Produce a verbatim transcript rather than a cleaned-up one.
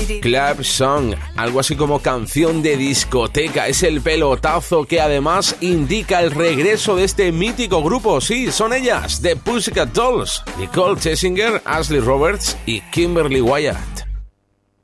Club Song, algo así como canción de discoteca. Es el pelotazo que además indica el regreso de este mítico grupo. Sí, son ellas, The Pussycat Dolls, Nicole Scherzinger, Ashley Roberts y Kimberly Wyatt.